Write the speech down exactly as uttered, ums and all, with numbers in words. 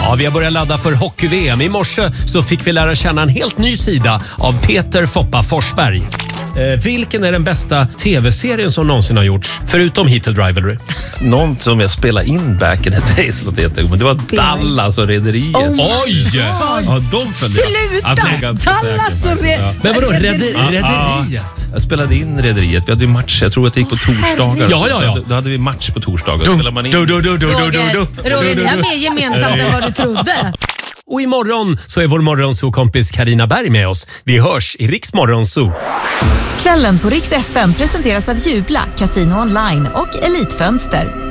Ja, vi har börjat ladda för hockey-V M. I morse så fick vi lära känna en helt ny sida av Peter Foppa Forsberg. Eh, vilken är den bästa tv-serien som någonsin har gjorts, förutom Heated Rivalry? Någon som jag spelade in back in the days, men det var Dallas och Rederiet. Oh Oj! Ja, de följde jag. Sluta! Alltså, jag är ganska Dallas säker och på Re- det. Ja. Men vadå, Rederiet? Ja, Rederiet? Jag spelade in Rederiet. Vi hade ju match. Jag tror att det gick på torsdagar. Ja, ja, ja. Då, då hade vi match på torsdagar. Du, Spelade man in. du, du, du, du, du, du, Roger, du. Roger, det är mer gemensamt än vad du trodde. Och imorgon så är vår morgonzoo-kompis Carina Berg med oss. Vi hörs i Riks Morgonzoo. Kvällen på Riks F M presenteras av Jubla, Casino Online och Elitfönster.